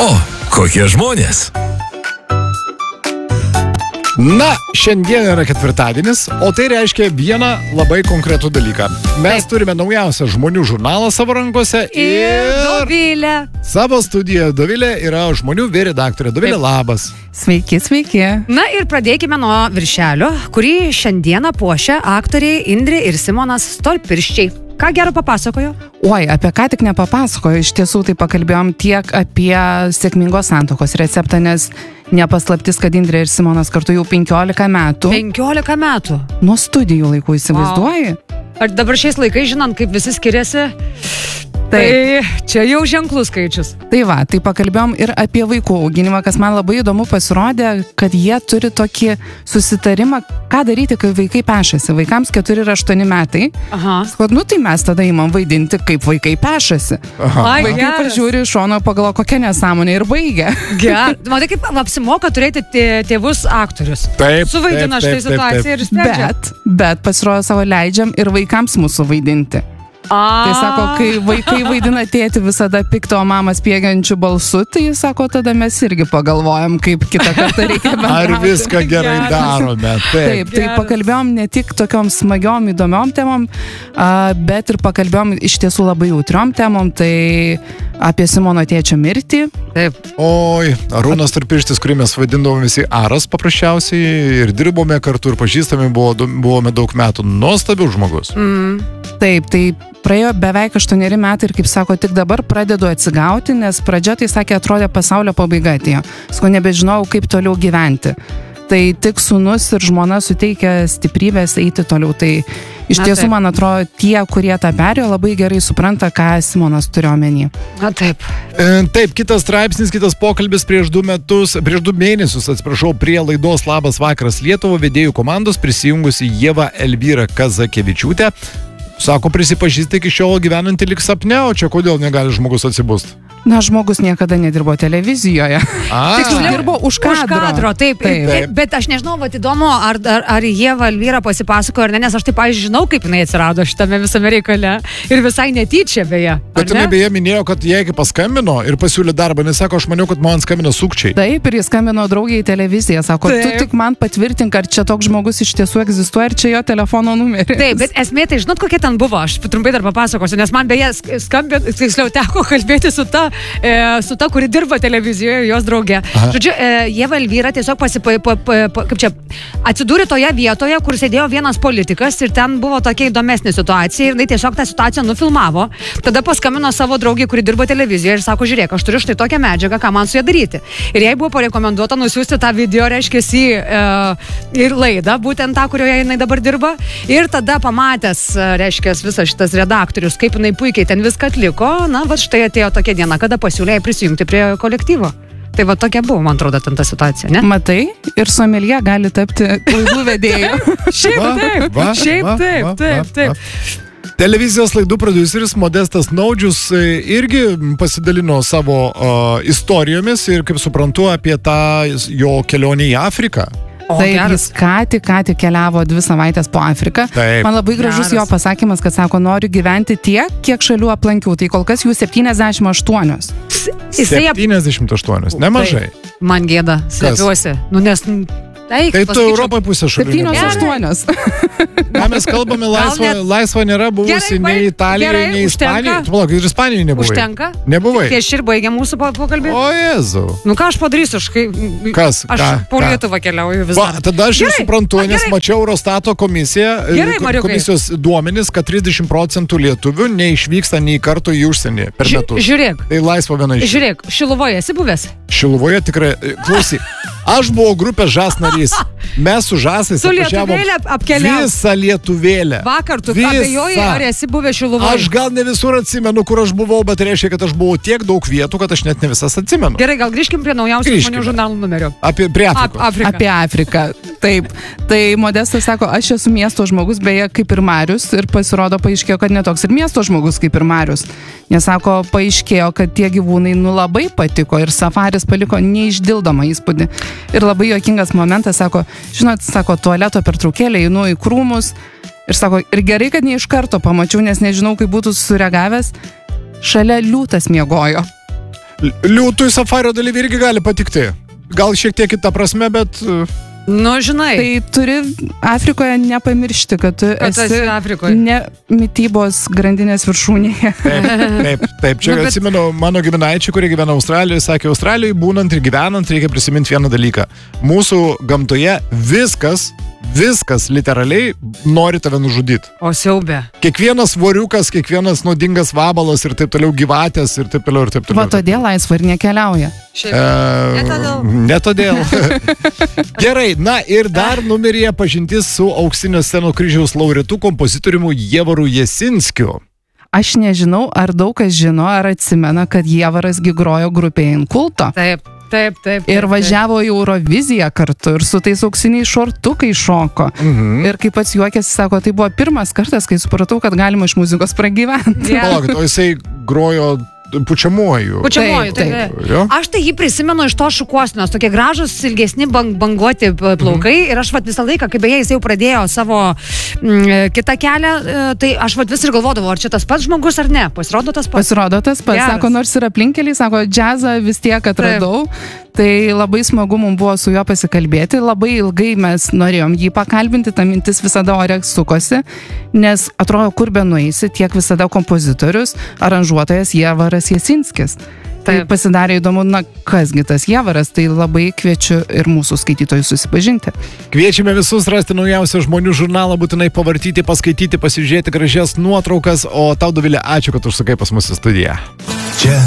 O, kokie žmonės. Na, šiandien yra ketvirtadienis, o tai reiškia vieną labai konkretų dalyką. Mes turime naujausią žmonių žurnalą savo rankose ir Dovilė. Savo studijoje Dovilė yra žmonių redaktorė. Dovilė, labas. Sveiki, sveiki. Na ir pradėkime nuo viršelio, kurį šiandieną puošia aktoriai Indrė ir Simonas Storpirščiai. Ką gero papasakojo? Oi, apie ką tik nepapasakojo. Iš tiesų tai pakalbėjom tiek apie sėkmingos santuokos receptą, nes nepaslaptis, kad Indrė ir Simonas kartu jau 15 metų. 15 metų? Nuo studijų laikų, įsivaizduoji? Ar dabar šiais laikais, žinant, kaip visi skiriasi, tai čia jau ženklus skaičius. Tai va, tai pakalbėjom ir apie vaikų auginimą, kas man labai įdomu pasirodė, kad jie turi tokį susitarimą, ką daryti, kai vaikai pešasi. Vaikams 4 ir 8 metai. Aha. Skot, nu tai mes tada įmam vaidinti, kaip vaikai pešasi. Ai, Vaikai pažiūri iš šono, pagalvo, kokia nesąmonė ir baigia. Matai, kaip apsimoka turėti tėvus aktorius. Taip, Suvaidina štai situaciją ir sprendžia. Bet pasirodo savo leidžiam ir vaikams mūsų vaidinti. Tai sako, kai vaikai vaidina tėtį visada pikto, o mama spiegiančių balsu, tai sako, tada mes irgi pagalvojam, kaip kitą kartą reikia bendrauti. Ar viską gerai darome? Taip, tai pakalbėjom ne tik tokiom smagiom, įdomiom temom, bet ir pakalbėjom iš tiesų labai jautriom temom, tai apie Simono tėčio mirtį. Taip. Oi, Arūnas Storpirštis, kurį mes vadindavom visi Aras paprasčiausiai ir dirbome kartu ir pažįstami buvome daug metų. Nuostabius žmogus. Taip, tai praėjo beveik 8 metai ir, kaip sako, tik dabar pradedu atsigauti, nes pradžia, tai sakė, atrodė pasaulio pabaiga atėjo. Sako, nebežinau, kaip toliau gyventi. Tai tik sūnus ir žmona suteikia stiprybės eiti toliau. Tai iš tiesų, man atrodo, tie, kurie tą perėjo, labai gerai supranta, ką Simonas turi omeny. Na taip. Taip, kitas straipsnis, kitas pokalbis prieš 2 mėnesius, prie laidos Labas vakaras Lietuva vedėjų komandos prisijungusi Ieva Elvyra Kazakevičiūtė. Sako, prisipažįsta iki šiol gyvenantį lyg sapne, o čia kodėl negali žmogus atsibust? Na, žmogus niekada nedirbo televizijoje. Tiksliau, dirbo už kadro. Taip. Bet aš nežinau, vat įdomu, ar Ieva Elvyra pasipasakojo ar ne, nes aš taip, pavyzdžiui, žinau, kaip jinai atsirado šitame visame reikale. Ir visai netyčia, beje. Bet jinai beje minėjo, kad jai kai paskambino ir pasiūlė darbą, nes sako, aš maniau, kad man skambino sukčiai. Taip, ir jis skambino draugiai į televiziją. Sako, tu tik man patvirtink, ar čia toks žmogus iš tiesų egzistuoja ir čia jo telefono numeris. Taip, bet esmė, tai žinot, kokia ten buvo. Aš trumpai dar papasakosiu, nes man beje tiksliau teko kalbėti su ta, kuri dirba televizijoje, jos draugė. Žodžiu, Ieva Elvyra tiesiog atsidūrė toje vietoje, kur sėdėjo vienas politikas ir ten buvo tokia įdomesnė situacija ir jinai tiesiog tą situaciją nufilmavo. Tada paskambino savo draugį, kuri dirba televizijoje ir sako, žiūrėk, aš turiu štai tokią medžiagą, ką man su ja daryti. Ir jai buvo parekomenduota nusiųsti tą video, reiškiasi, ir laidą, būtent tą, kurioje jinai dabar dirba. Ir tada pamatęs, reiškiasi, visas šitas redaktorius, kaip jinai puikiai ten viską atliko, na, va štai atėjo tokia diena, kada pasiūlė prisijungti prie kolektyvo. Tai va tokia buvo, man atrodo, ten ta situacija, ne? Matai, ir someljė gali tapti laidų vedėju. Šiaip taip. Televizijos laidų prodiuseris Modestas Naudžius irgi pasidalino savo istorijomis ir, kaip suprantu, apie tą jo kelionę į Afriką. Taip, jis ką tik keliavo 2 savaitės po Afriką. Taip. Man labai gražus jo pasakymas, kad sako, noriu gyventi tiek, kiek šalių aplankiau. Tai kol kas jų 78. 78, nemažai. Taip. Man gėda, slepiuosi. Nu, nes... Tai tu Europoje pusę šalių. 7-8. Na, mes kalbame, laisva nėra buvusi nei Italijoje, nei Ispanijoje. Tu palauk, ir Ispanijoje nebuvai. Užtenka? Nebuvai. Ties ir baigia mūsų pokalbį. O Jėzau. Nu ką aš padarysiu, Kas? Aš po Lietuvą keliauju vis dar. Tada aš ir suprantu, nes mačiau Eurostato komisijos duomenis, kad 30% lietuvių neišvyksta nei karto į užsienį per metus. Žiūrėk. Tai laisva viena iš. Žiūrėk, Šiluvoje esi buvęs? Šiluvoje tikrai, klausyk. Aš buvau grupės Žas narys. Mes su Žasais apkeliavom visą Lietuvėlę. Vakar tu abejoji, ar esi buvęs Šiluvoje? Aš gal ne visur atsimenu, kur aš buvau, bet reiškia, kad aš buvau tiek daug vietų, kad aš net ne visas atsimenu. Gerai, gal grįžkim prie naujausių žmonių žurnalų numerio. Apie Afriką. Taip. Tai Modestas sako, aš esu miesto žmogus, beje, kaip ir Marius, ir pasirodo paaiškėjo, kad netoks ir miesto žmogus kaip ir Marius. Nes sako, paaiškėjo, kad tie gyvūnai labai patiko ir safaris paliko neišdildomą įspūdį. Ir labai juokingas momentas, sako, žinot, tualeto pertraukėlė, einu į krūmus ir sako, ir gerai, kad ne iš karto pamačiau, nes nežinau, kaip būtų sureagavęs, šalia liūtas miegojo. Liūtui safario dalyviai irgi gali patikti. Gal šiek tiek kitą prasme, bet... Nu, žinai. Tai turi Afrikoje nepamiršti, kad tu esi Afrikoje. ne mitybos grandinės viršūnėje. Taip. Čia atsimenu mano giminaičiai, kurie gyvena Australijoje, sakė, Australijoje būnant ir gyvenant reikia prisiminti vieną dalyką. Mūsų gamtoje viskas literaliai nori tave nužudyti. O siaubė. Kiekvienas voriukas, kiekvienas nuodingas vabalas ir taip toliau, gyvatės ir taip toliau. Va todėl laisva ir nekeliauja. Ne todėl. Gerai, na ir dar numeryje pažintis su Auksinio scenos kryžiaus laureatu kompozitoriumi Jievaru Jasinskiu. Aš nežinau, ar daug kas žino, ar atsimena, kad Jievaras gi grojo grupėje Inkulto. Taip. Ir važiavo į Euroviziją kartu ir su tais auksiniais šortukai šoko. Ir kaip pats juokėsi, sako, tai buvo pirmas kartas, kai supratau, kad galima iš muzikos pragyventi. Palaukit, o jisai grojo pučiamuoju. Taip. Aš tai jį prisimenu iš to šukuosinos, tokie gražus, ilgesni banguoti plaukai ir aš visą laiką, kai beje jis jau pradėjo savo kitą kelią, tai aš vis ir galvodavau, ar čia tas pats žmogus ar ne. Pasirodo tas pats. Pasirodo tas pats. Sako, nors ir aplinkeliai, sako, džiazą vis tiek atradau. Tai labai smagu mums buvo su juo pasikalbėti, labai ilgai mes norėjom jį pakalbinti, ta mintis visada ore sukosi, nes atrodo, kur be nueisi, tiek visada kompozitorius, aranžuotojas Jievaras Jasinskis. Tai pasidarė įdomu, kasgi tas Jievaras, tai labai kviečiu ir mūsų skaitytojus susipažinti. Kviečiame visus rasti naujausią žmonių žurnalą, būtinai pavartyti, paskaityti, pasižiūrėti gražias nuotraukas, o tau, Dovilė, ačiū, kad užsukai pas mus į studiją.